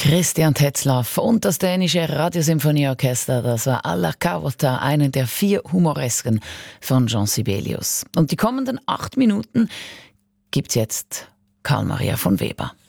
Christian Tetzlaff und das dänische Radiosymphonieorchester, das war Alla Kavota, einen der 4 Humoresken von Jean Sibelius. Und die kommenden 8 Minuten gibt's jetzt Karl Maria von Weber.